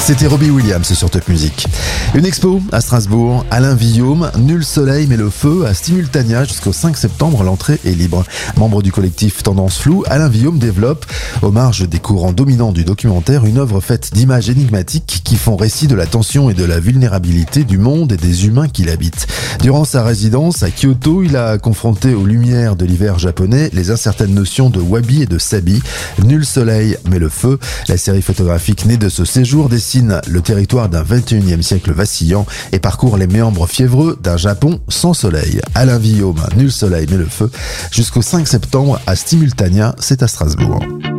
C'était Robbie Williams sur Top Music. Une expo à Strasbourg, Alain Villaume, Nul soleil mais le feu, à Simultania jusqu'au 5 septembre, l'entrée est libre. Membre du collectif Tendance Floue, Alain Villaume développe, aux marges des courants dominants du documentaire, une œuvre faite d'images énigmatiques qui font récit de la tension et de la vulnérabilité du monde et des humains qui l'habitent. Durant sa résidence à Kyoto, il a confronté aux lumières de l'hiver japonais les incertaines notions de wabi et de sabi. Nul soleil mais le feu, la série photographique née de ce séjour dessine le territoire d'un 21e siècle vacillant et parcourt les méandres fiévreux d'un Japon sans soleil. Alain Villaume, Nul soleil mais le feu, jusqu'au 5 septembre à Simultania, c'est à Strasbourg.